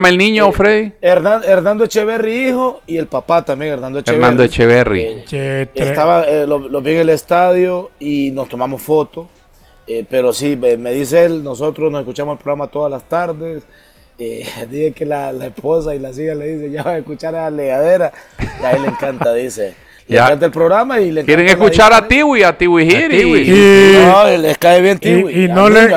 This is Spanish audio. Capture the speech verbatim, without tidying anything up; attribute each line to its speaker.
Speaker 1: el niño,
Speaker 2: Eh,
Speaker 1: Freddy?
Speaker 2: Hernán, Hernando Echeverry, hijo, y el papá también, Hernando Echeverry.
Speaker 1: Hernando Echeverry.
Speaker 2: Eh,
Speaker 3: Che, tre-
Speaker 2: estaba, eh, lo, lo vi en el estadio y nos tomamos fotos. Eh, pero sí, me, me dice él, nosotros nos escuchamos el programa todas las tardes. Eh, dije que la, la esposa y las hijas le dicen, ya va a escuchar a la legadera. Y a él le encanta, dice. Le
Speaker 1: Ya.
Speaker 2: encanta el programa y le
Speaker 1: ¿Quieren
Speaker 2: encanta la
Speaker 1: escuchar a
Speaker 2: diferencia.
Speaker 1: Tiwi, a Tiwi Giri?
Speaker 3: Y,
Speaker 2: No, les cae bien
Speaker 3: y-
Speaker 2: Tiwi.
Speaker 3: y
Speaker 2: A
Speaker 3: no
Speaker 2: mí,
Speaker 3: le,
Speaker 2: a